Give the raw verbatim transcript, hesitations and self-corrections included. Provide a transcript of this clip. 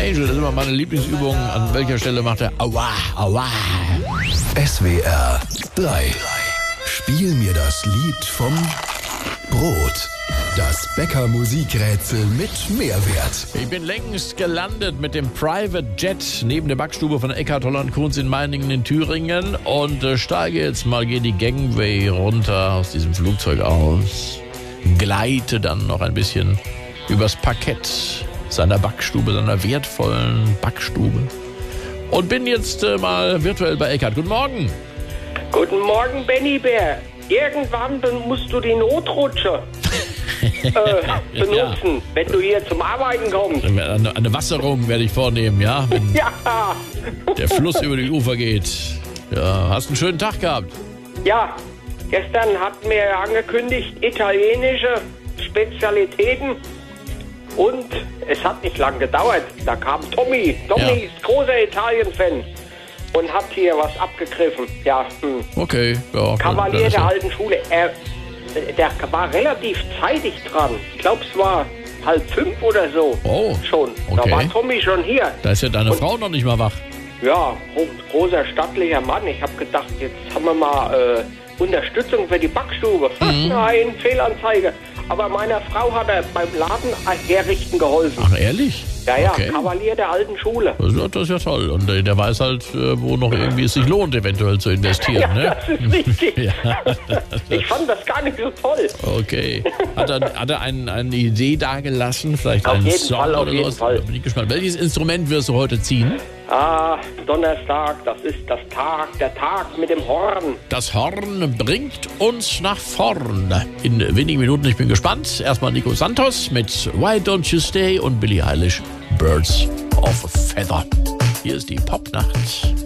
Angel, das ist immer meine Lieblingsübung. An welcher Stelle macht er Aua, Aua? S W R drei. Spiel mir das Lied vom Brot. Das Bäcker-Musikrätsel mit Mehrwert. Ich bin längst gelandet mit dem Private Jet neben der Backstube von Eckart Holland Kunz in Meiningen in Thüringen und äh, steige jetzt mal, gehe die Gangway runter aus diesem Flugzeug aus, gleite dann noch ein bisschen übers Parkett seiner Backstube, seiner wertvollen Backstube und bin jetzt äh, mal virtuell bei Eckart. Guten Morgen. Guten Morgen, Benny Bär. Irgendwann musst du die Notrutsche äh, benutzen, Ja. wenn du hier zum Arbeiten kommst. Eine, eine Wasserung werde ich vornehmen, ja, wenn Ja, der Fluss über die Ufer geht. Ja, hast einen schönen Tag gehabt. ja. Gestern hatten wir angekündigt, italienische Spezialitäten. Und es hat nicht lang gedauert. Da kam Tommy. Tommy Ja. ist großer Italien-Fan und hat hier was abgegriffen. Ja, hm. Okay, ja. Kavalier dann ist der ja- alten Schule. Er, der war relativ zeitig dran. Ich glaube, es war halb fünf oder so. Oh, Schon. okay. Da war Tommy schon hier. Da ist ja deine Und- Frau noch nicht mal wach. Ja, gro- großer stattlicher Mann. Ich habe gedacht, jetzt haben wir mal äh, Unterstützung für die Backstube. Mhm. Nein, Fehlanzeige. Aber meiner Frau hat er beim Laden herrichten geholfen. Ach, ehrlich? Ja, ja, Okay. Kavalier der alten Schule. Das ist, ja- das ist ja toll. Und äh, der weiß halt, äh, wo noch irgendwie es sich lohnt, eventuell zu investieren. Ja, Ne? das ist richtig. Ja. Ich fand das gar nicht so toll. Okay. Hat er, hat er einen, eine Idee dagelassen? Vielleicht Auf einen jeden Song Fall, auf oder jeden sowas? Fall. Da bin ich gespannt. Welches Instrument wirst du heute ziehen? Ah, Donnerstag, das ist das Tag, der Tag mit dem Horn. Das Horn bringt uns nach vorn. In wenigen Minuten, ich bin gespannt. Erstmal Nico Santos mit Why Don't You Stay und Billie Eilish Birds of a Feather. Hier ist die Popnacht.